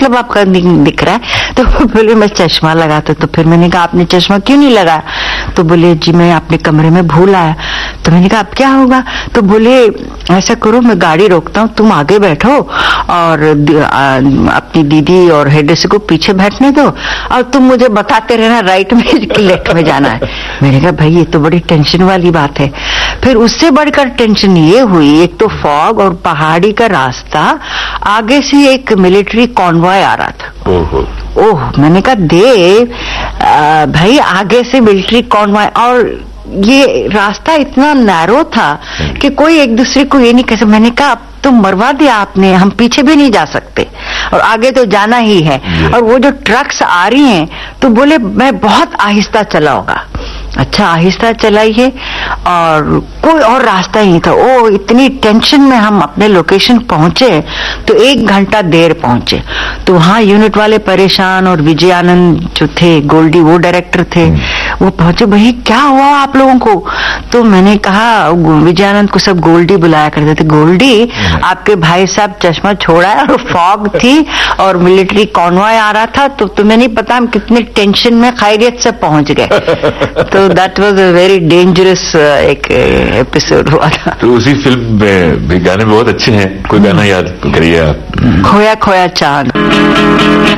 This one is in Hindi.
मतलब आपका दिख रहा है? तो बोले मैं चश्मा लगाता। तो फिर मैंने कहा आपने चश्मा क्यों नहीं लगाया? तो बोले जी मैं अपने कमरे में भूल आया। तो मैंने कहा अब क्या होगा? तो बोले ऐसा करो मैं गाड़ी रोकता हूँ, तुम आगे बैठो और अपनी दीदी और हेडेस को पीछे बैठने दो और तुम मुझे बताते रहना राइट में कि लेफ्ट में जाना है। मैंने कहा भाई ये तो बड़ी टेंशन वाली बात है। फिर उससे बढ़कर टेंशन ये हुई, एक तो फॉग और पहाड़ी का रास्ता, आगे से एक मिलिट्री कॉन्वॉय आ रहा था। ओह मैंने कहा देव भाई आगे से मिलिट्री कॉन्वॉय, और ये रास्ता इतना नैरो था कि कोई एक दूसरे को ये नहीं कह सकता। मैंने कहा अब तो मरवा दिया आपने, हम पीछे भी नहीं जा सकते और आगे तो जाना ही है। और वो जो ट्रक्स आ रही हैं तो बोले मैं बहुत आहिस्ता चलाऊंगा। अच्छा आहिस्ता चलाइए, और कोई और रास्ता ही नहीं था। ओ इतनी टेंशन में हम अपने लोकेशन पहुंचे तो 1 घंटा देर पहुंचे। तो वहां यूनिट वाले परेशान, और विजय आनंद जो थे गोल्डी वो डायरेक्टर थे, वो पहुंचे भाई क्या हुआ आप लोगों को? तो मैंने कहा विजय आनंद को सब गोल्डी बुलाया करते थे, गोल्डी आपके भाई साहब चश्मा छोड़ा है और फॉग थी और मिलिट्री कॉन्वॉय आ रहा था, तो तुम्हें नहीं पता हम कितने टेंशन में खैरियत से पहुंच गए। तो that was a very dangerous एक एपिसोड हुआ था। तो उसी फिल्म में भी गाने बहुत अच्छे हैं, कोई गाना याद करिए आप? खोया खोया चांद।